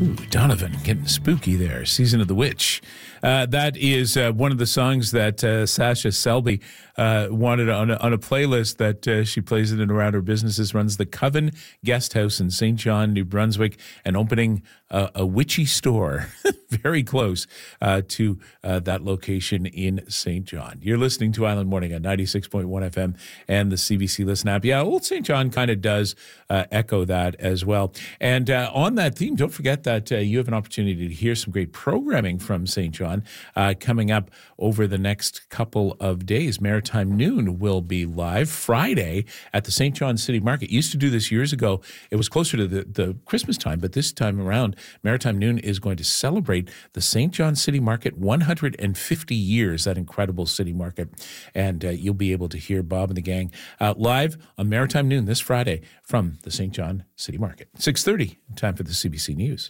Ooh, Donovan getting spooky there. Season of the Witch. That is one of the songs that Sasha Selby wanted on a playlist that she plays in and around her businesses. Runs the Coven Guest House in St. John, New Brunswick, and opening a witchy store very close to that location in St. John. You're listening to Island Morning on 96.1 FM and the CBC Listen app. Yeah, Old St. John kind of does echo that as well. And on that theme, don't forget that you have an opportunity to hear some great programming from St. John coming up over the next couple of days. Maritime Noon will be live Friday at the St. John City Market. Used to do this years ago. It was closer to the Christmas time, but this time around, Maritime Noon is going to celebrate the St. John City Market 150 years, that incredible city market. And you'll be able to hear Bob and the gang live on Maritime Noon this Friday from the St. John City Market. 6:30, time for the CBC News.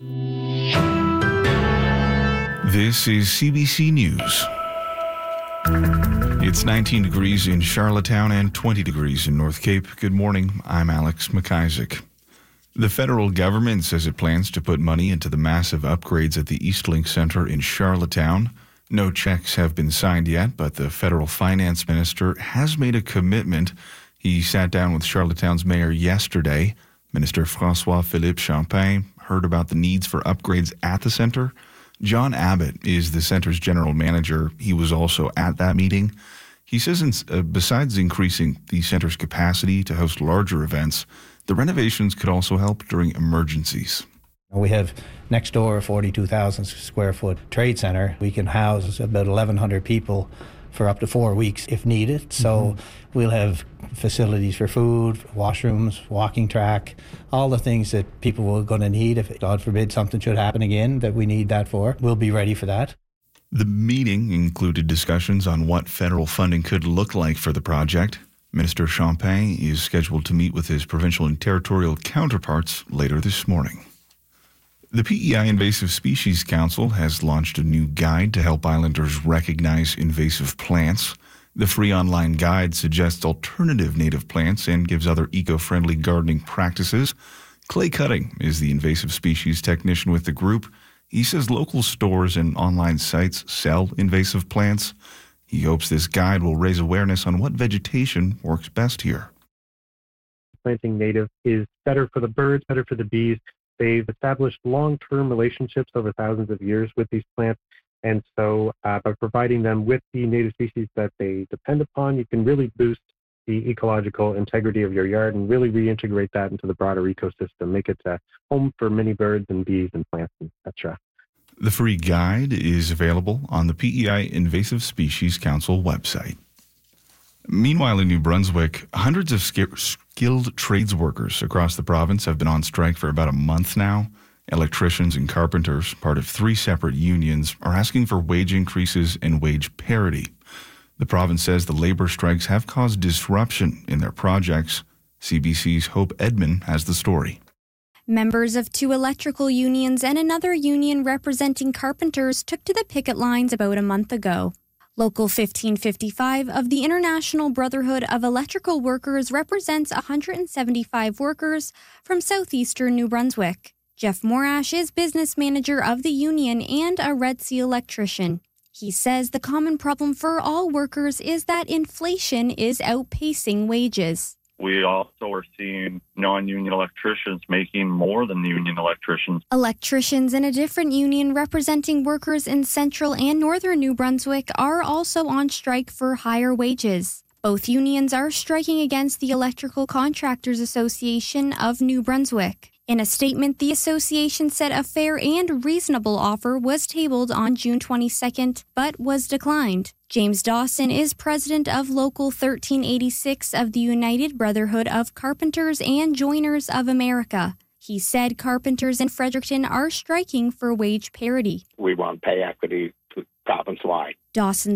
This is CBC News. It's 19 degrees in Charlottetown and 20 degrees in North Cape. Good morning. I'm Alex McIsaac. The federal government says it plans to put money into the massive upgrades at the Eastlink Centre in Charlottetown. No checks have been signed yet, but the federal finance minister has made a commitment. He sat down with Charlottetown's mayor yesterday. Minister François-Philippe Champagne heard about the needs for upgrades at the centre. John Abbott is the centre's general manager. He was also at that meeting. He says besides increasing the centre's capacity to host larger events, the renovations could also help during emergencies. We have next door a 42,000 square foot trade centre. We can house about 1,100 people for up to 4 weeks if needed. So we'll have facilities for food, washrooms, walking track, all the things that people are going to need if, God forbid, something should happen again that we need that for. We'll be ready for that. The meeting included discussions on what federal funding could look like for the project. Minister Champagne is scheduled to meet with his provincial and territorial counterparts later this morning. The PEI Invasive Species Council has launched a new guide to help islanders recognize invasive plants. The free online guide suggests alternative native plants and gives other eco-friendly gardening practices. Clay Cutting is the invasive species technician with the group. He says local stores and online sites sell invasive plants. He hopes this guide will raise awareness on what vegetation works best here. Planting native is better for the birds, better for the bees. They've established long-term relationships over thousands of years with these plants. And so by providing them with the native species that they depend upon, you can really boost the ecological integrity of your yard and really reintegrate that into the broader ecosystem, make it a home for many birds and bees and plants, etc. The free guide is available on the PEI Invasive Species Council website. Meanwhile, in New Brunswick, hundreds of skilled trades workers across the province have been on strike for about a month now. Electricians and carpenters, part of 3 separate unions, are asking for wage increases and wage parity. The province says the labor strikes have caused disruption in their projects. CBC's Hope Edmond has the story. Members of 2 electrical unions and another union representing carpenters took to the picket lines about a month ago. Local 1555 of the International Brotherhood of Electrical Workers represents 175 workers from southeastern New Brunswick. Jeff Morash is business manager of the union and a Red Sea electrician. He says the common problem for all workers is that inflation is outpacing wages. We also are seeing non-union electricians making more than union electricians. Electricians in a different union representing workers in central and northern New Brunswick are also on strike for higher wages. Both unions are striking against the Electrical Contractors Association of New Brunswick. In a statement, the association said a fair and reasonable offer was tabled on June 22nd, but was declined. James Dawson is president of Local 1386 of the United Brotherhood of Carpenters and Joiners of America. He said carpenters in Fredericton are striking for wage parity. We want pay equity province-wide. Dawson